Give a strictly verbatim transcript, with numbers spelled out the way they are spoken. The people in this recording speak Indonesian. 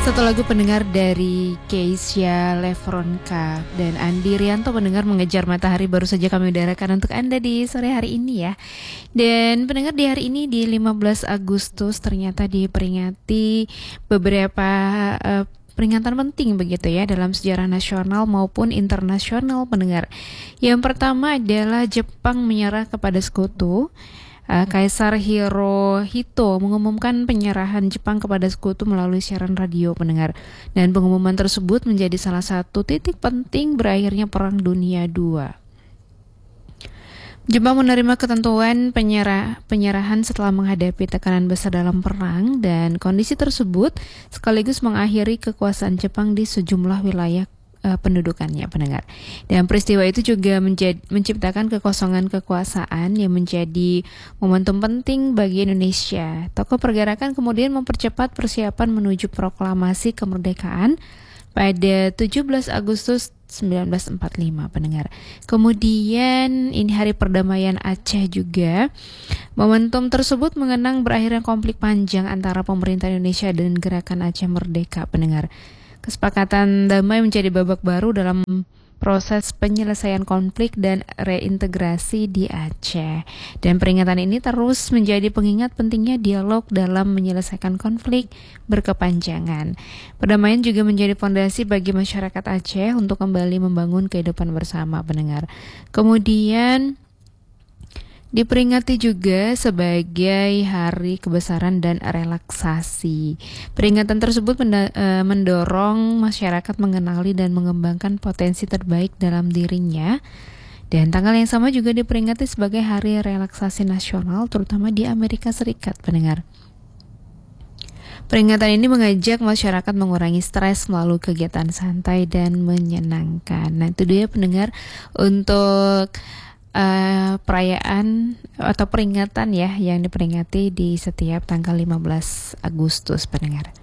Satu lagu pendengar dari Keisha Lefronka dan Andi Rianto, pendengar Mengejar Matahari baru saja kami udarakan untuk Anda di sore hari ini ya. Dan pendengar, di hari ini di lima belas Agustus ternyata diperingati beberapa uh, peringatan penting begitu ya dalam sejarah nasional maupun internasional, pendengar. Yang pertama adalah Jepang menyerah kepada sekutu. Uh, Kaisar Hirohito mengumumkan penyerahan Jepang kepada sekutu melalui siaran radio, pendengar. Dan pengumuman tersebut menjadi salah satu titik penting berakhirnya Perang Dunia kedua. Jepang menerima ketentuan penyerah, penyerahan setelah menghadapi tekanan besar dalam perang, dan kondisi tersebut sekaligus mengakhiri kekuasaan Jepang di sejumlah wilayah Uh, pendudukannya, pendengar. Dan peristiwa itu juga menjadi, menciptakan kekosongan kekuasaan yang menjadi momentum penting bagi Indonesia. Tokoh pergerakan kemudian mempercepat persiapan menuju proklamasi kemerdekaan pada tujuh belas Agustus sembilan belas empat puluh lima, pendengar. Kemudian ini hari perdamaian Aceh juga. Momentum tersebut mengenang berakhirnya konflik panjang antara pemerintah Indonesia dan gerakan Aceh Merdeka, pendengar. Kesepakatan damai menjadi babak baru dalam proses penyelesaian konflik dan reintegrasi di Aceh. Dan peringatan ini terus menjadi pengingat pentingnya dialog dalam menyelesaikan konflik berkepanjangan. Perdamaian juga menjadi fondasi bagi masyarakat Aceh untuk kembali membangun kehidupan bersama, pendengar. Kemudian diperingati juga sebagai hari kebesaran dan relaksasi. Peringatan tersebut menda- e, mendorong masyarakat mengenali dan mengembangkan potensi terbaik dalam dirinya. Dan tanggal yang sama juga diperingati sebagai hari relaksasi nasional, terutama di Amerika Serikat, pendengar. Peringatan ini mengajak masyarakat mengurangi stres melalui kegiatan santai dan menyenangkan. Nah, itu dia, pendengar, untuk Uh, perayaan atau peringatan ya yang diperingati di setiap tanggal lima belas Agustus, pendengar.